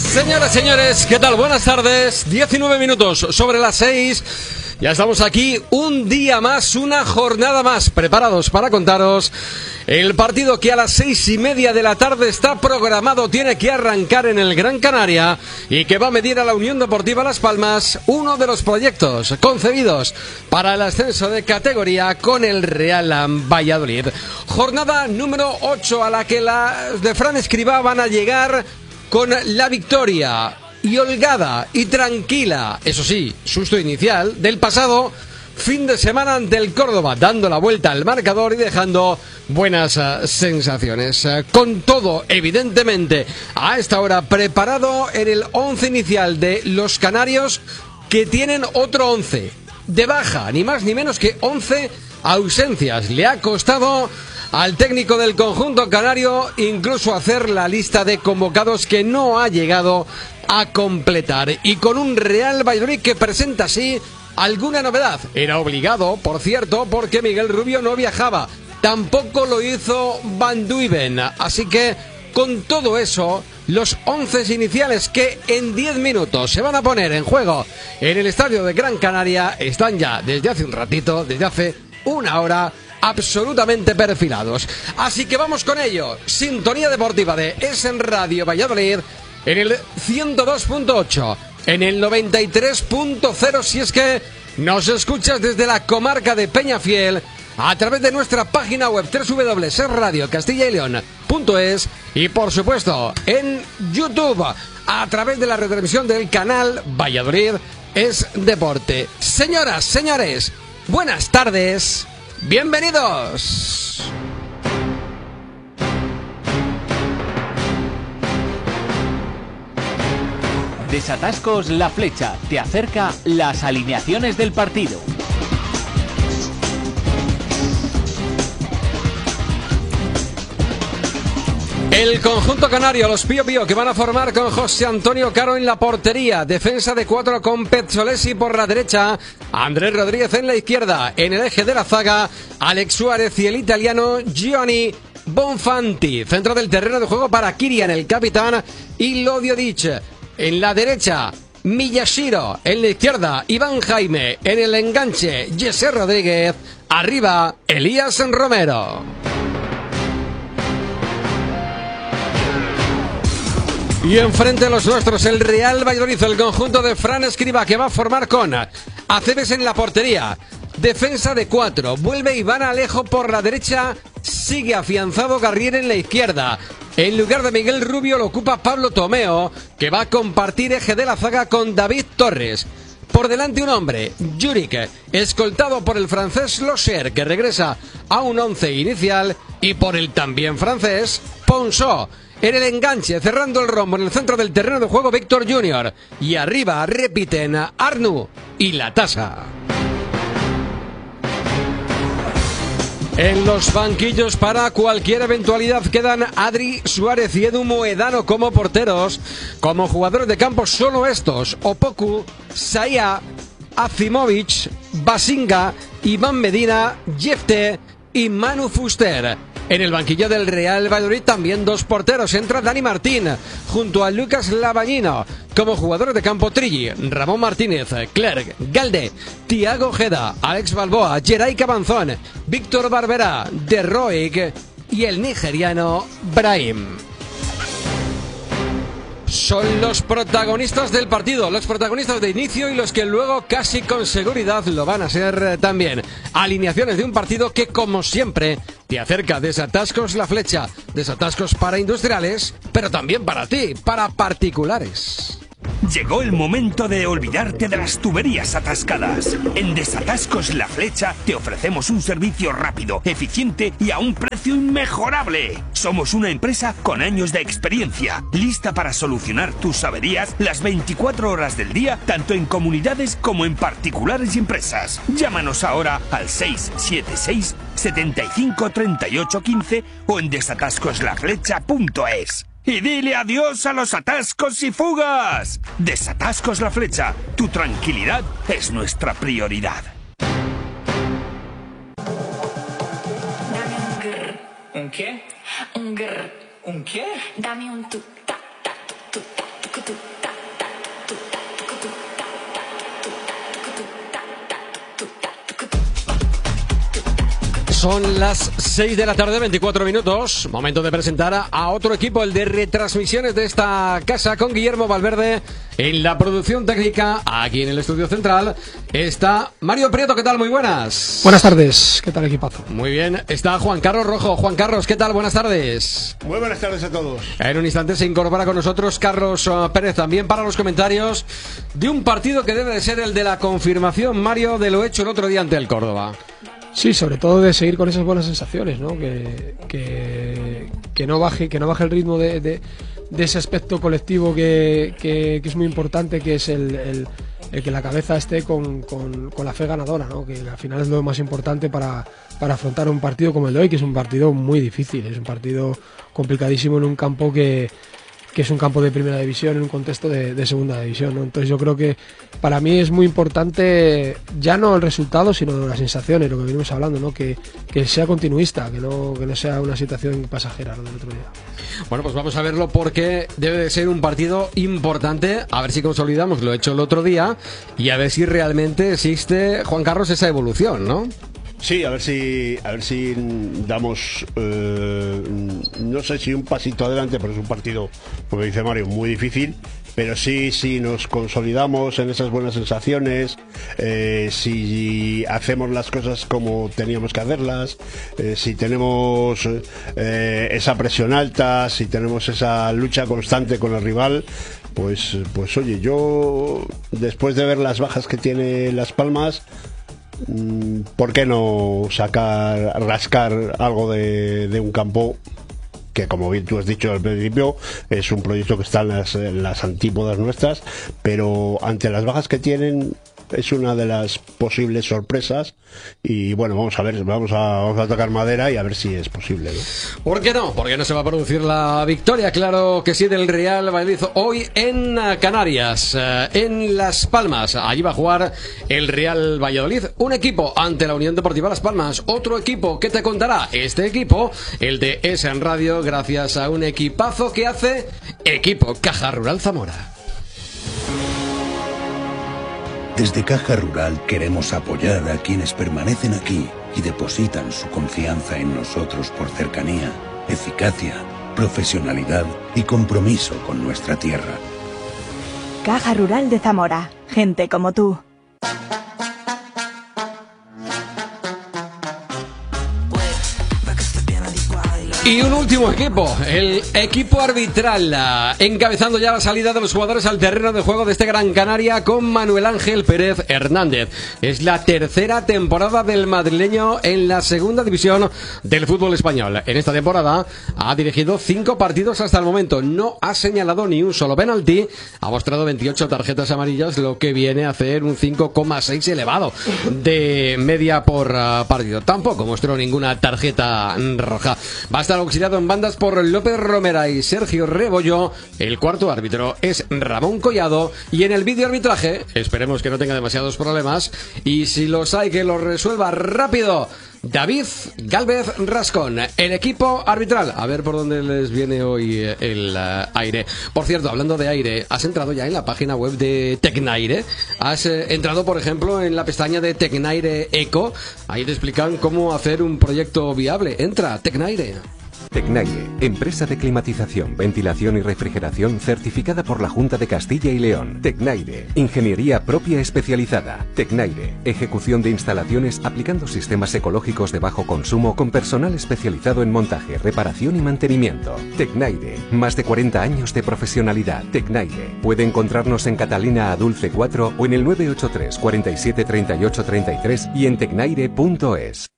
Señoras, señores, ¿qué tal? Buenas tardes, 19 minutos sobre las 6. Ya estamos aquí un día más, una jornada más, preparados para contaros el partido que a las 6:30 de la tarde está programado, tiene que arrancar en el Gran Canaria y que va a medir a la Unión Deportiva Las Palmas, uno de los proyectos concebidos para el ascenso de categoría con el Real Valladolid. Jornada número 8 a la que las de Fran Escribá van a llegar con la victoria y holgada y tranquila, eso sí, susto inicial, del pasado fin de semana ante el Córdoba, dando la vuelta al marcador y dejando buenas sensaciones. Con todo, evidentemente, a esta hora preparado en el 11 inicial de los canarios, que tienen otro 11 de baja, ni más ni menos que 11 ausencias. Le ha costado al técnico del conjunto canario incluso hacer la lista de convocados, que no ha llegado a completar, y con un Real Valladolid que presenta así alguna novedad. Era obligado, por cierto, porque Miguel Rubio no viajaba, tampoco lo hizo Van Duiven, así que con todo eso, los 11 iniciales que en 10 minutos se van a poner en juego en el estadio de Gran Canaria están ya desde hace un ratito, desde hace una hora, absolutamente perfilados. Así que vamos con ello. Sintonía deportiva de Essen Radio Valladolid en el 102.8, en el 93.0 si es que nos escuchas desde la comarca de Peñafiel, a través de nuestra página web www.radiocastillaeleon.es y por supuesto en YouTube a través de la retransmisión del canal Valladolid es Deporte. Señoras, señores, buenas tardes, bienvenidos. Desatascos La Flecha te acerca las alineaciones del partido. El conjunto canario, los Pío Pío, que van a formar con José Antonio Caro en la portería, defensa de 4 con Pezzolesi por la derecha, Andrés Rodríguez en la izquierda, en el eje de la zaga, Alex Suárez y el italiano Giovanni Bonfanti, centro del terreno de juego para Kirian, el capitán, y Lodio Dic. En la derecha, Miyashiro. En la izquierda, Iván Jaime. En el enganche, Jesse Rodríguez. Arriba, Elías Romero. Y enfrente de los nuestros, el Real Valladolid, el conjunto de Fran Escribá, que va a formar con Aceves en la portería. Defensa de 4. Vuelve Iván Alejo por la derecha. Sigue afianzado Garrier en la izquierda. En lugar de Miguel Rubio lo ocupa Pablo Tomeo, que va a compartir eje de la zaga con David Torres. Por delante un hombre, Juric, escoltado por el francés Locher, que regresa a un 11 inicial, y por el también francés Ponsó. En el enganche, cerrando el rombo en el centro del terreno de juego, Víctor Junior. Y arriba repiten Arnu y La Tasa. En los banquillos para cualquier eventualidad quedan Adri Suárez y Edu Moedano como porteros. Como jugadores de campo solo estos: Opoku, Saya, Azimovic, Basinga, Iván Medina, Jefte y Manu Fuster. En el banquillo del Real Valladolid también 2 porteros. Entra Dani Martín junto a Lucas Lavañino. Como jugadores de campo, Trilli, Ramón Martínez, Clerc, Galde, Tiago Ojeda, Alex Balboa, Geray Cabanzón, Víctor Barbera, De Roig y el nigeriano Brahim. Son los protagonistas del partido, los protagonistas de inicio y los que luego casi con seguridad lo van a ser también. Alineaciones de un partido que, como siempre, te acerca Desatascos La Flecha. Desatascos para industriales, pero también para ti, para particulares. Llegó el momento de olvidarte de las tuberías atascadas. En Desatascos La Flecha te ofrecemos un servicio rápido, eficiente y a un precio inmejorable. Somos una empresa con años de experiencia, lista para solucionar tus averías las 24 horas del día, tanto en comunidades como en particulares y empresas. Llámanos ahora al 676 75 38 15 o en desatascoslaflecha.es. Y dile adiós a los atascos y fugas. Desatascos La Flecha. Tu tranquilidad es nuestra prioridad. Dame un grr. ¿Un qué? Un grr. ¿Un qué? Dame un tu ta ta tu ta tu Son las 6 de la tarde, 24 minutos. Momento de presentar a otro equipo, el de retransmisiones de esta casa, con Guillermo Valverde en la producción técnica. Aquí en el estudio central está Mario Prieto. ¿Qué tal? Muy buenas. Buenas tardes. ¿Qué tal, equipazo? Muy bien. Está Juan Carlos Rojo. Juan Carlos, ¿qué tal? Buenas tardes. Muy buenas tardes a todos. En un instante se incorpora con nosotros Carlos Pérez, también para los comentarios de un partido que debe de ser el de la confirmación, Mario, de lo hecho el otro día ante el Córdoba. Sí, sobre todo de seguir con esas buenas sensaciones, ¿no? Que no baje el ritmo de ese aspecto colectivo que es muy importante, que es el que la cabeza esté con la fe ganadora, ¿no? Que al final es lo más importante para afrontar un partido como el de hoy, que es un partido muy difícil, es un partido complicadísimo en un campo que es un campo de primera división, en un contexto de segunda división, ¿no? Entonces yo creo que para mí es muy importante ya no el resultado, sino las sensaciones, lo que venimos hablando, ¿no? Que sea continuista, que no sea una situación pasajera, lo del otro día. Bueno, pues vamos a verlo, porque debe de ser un partido importante, a ver si consolidamos lo hecho el otro día y a ver si realmente existe, Juan Carlos, esa evolución, ¿no? Sí, a ver si damos, no sé si un pasito adelante, pero es un partido, como dice Mario, muy difícil, pero sí nos consolidamos en esas buenas sensaciones, si hacemos las cosas como teníamos que hacerlas, si tenemos esa presión alta, si tenemos esa lucha constante con el rival. Pues oye, yo después de ver las bajas que tiene Las Palmas, ¿por qué no rascar algo de un campo que, como bien tú has dicho al principio, es un proyecto que está en las antípodas nuestras, pero ante las bajas que tienen es una de las posibles sorpresas? Y bueno, vamos a tocar madera y a ver si es posible, ¿no? ¿Por qué no? Porque no se va a producir la victoria, claro que sí, del Real Valladolid hoy en Canarias, en Las Palmas. Allí va a jugar el Real Valladolid, un equipo ante la Unión Deportiva Las Palmas, otro equipo que te contará este equipo, el de ESEN Radio, gracias a un equipazo que hace equipo Caja Rural Zamora. Desde Caja Rural queremos apoyar a quienes permanecen aquí y depositan su confianza en nosotros por cercanía, eficacia, profesionalidad y compromiso con nuestra tierra. Caja Rural de Zamora. Gente como tú. Y un último equipo, el equipo arbitral, encabezando ya la salida de los jugadores al terreno de juego de este Gran Canaria con Manuel Ángel Pérez Hernández. Es la tercera temporada del madrileño en la segunda división del fútbol español. En esta temporada ha dirigido 5 partidos hasta el momento, no ha señalado ni un solo penalti, ha mostrado 28 tarjetas amarillas, lo que viene a hacer un 5,6 elevado de media por partido. Tampoco mostró ninguna tarjeta roja. Va a estar auxiliado en bandas por López Romera y Sergio Rebollo. El cuarto árbitro es Ramón Collado. Y en el vídeo arbitraje, esperemos que no tenga demasiados problemas, y si los hay, que los resuelva rápido, David Gálvez Rascón, el equipo arbitral. A ver por dónde les viene hoy el aire. Por cierto, hablando de aire, ¿has entrado ya en la página web de Tecnaire? ¿Has entrado, por ejemplo, en la pestaña de Tecnaire Eco? Ahí te explican cómo hacer un proyecto viable. Entra, Tecnaire. Tecnaire, empresa de climatización, ventilación y refrigeración certificada por la Junta de Castilla y León. Tecnaire, ingeniería propia especializada. Tecnaire, ejecución de instalaciones aplicando sistemas ecológicos de bajo consumo con personal especializado en montaje, reparación y mantenimiento. Tecnaire, más de 40 años de profesionalidad. Tecnaire, puede encontrarnos en Catalina Adulce 4 o en el 983 47 38 33 y en tecnaire.es.